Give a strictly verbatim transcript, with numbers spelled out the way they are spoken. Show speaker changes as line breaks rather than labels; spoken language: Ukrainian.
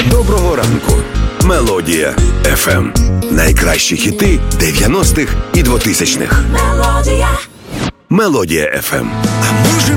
Доброго ранку. Мелодія еф ем. Найкращі хіти дев'яностих і двотисячних.
Мелодія.
Мелодія еф ем.
А може